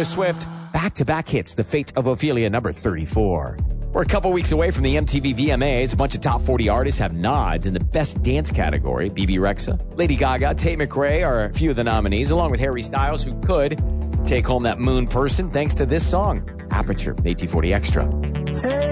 Taylor Swift, back-to-back hits, The Fate of Ophelia, number 34. We're a couple weeks away from the MTV VMAs. A bunch of top 40 artists have nods in the Best Dance category. Bebe Rexha, Lady Gaga, Tate McRae are a few of the nominees, along with Harry Styles, who could take home that moon person thanks to this song, Aperture, AT40 Extra.